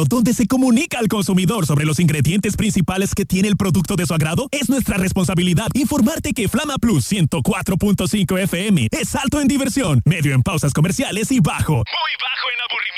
donde se comunica al consumidor sobre los ingredientes principales que tiene el producto de su agrado. Es nuestra responsabilidad informarte que Flama Plus 104.5 FM es alto en diversión, medio en pausas comerciales y bajo, muy bajo en aburrimiento.